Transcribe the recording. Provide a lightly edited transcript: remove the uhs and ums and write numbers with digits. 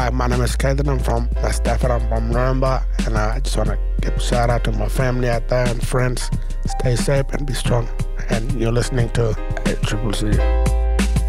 My name is Kaden. I'm from Stafford. I'm from Nuremberg, and I just want to give a shout out to my family out there and friends. Stay safe and be strong. And you're listening to Triple C.